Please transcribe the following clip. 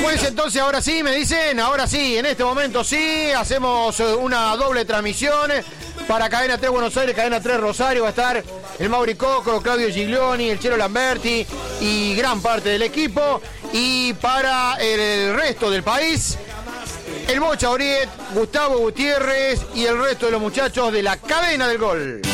Pues entonces ahora sí, me dicen, ahora sí, en este momento sí, hacemos una doble transmisión para Cadena 3 Buenos Aires, Cadena 3 Rosario. Va a estar el Mauri Coco, Claudio Giglioni, el Chelo Lamberti y gran parte del equipo. Y para el resto del país, el Bocha Oriet, Gustavo Gutiérrez y el resto de los muchachos de la Cadena del Gol.